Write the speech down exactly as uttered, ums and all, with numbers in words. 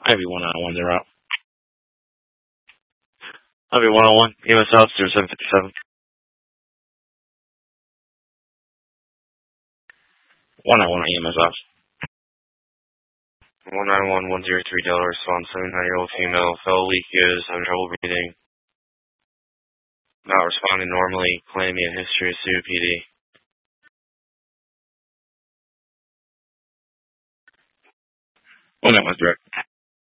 Ivy one oh one zero. Ivy one oh one, E M S Ops zero seven fifty-seven. one oh one E M S Ops. one nine one one zero three Delaware Swan, seventy-nine-year-old female, fell leak is having trouble breathing, not responding normally, claiming a history of C O P D. one nine one direct.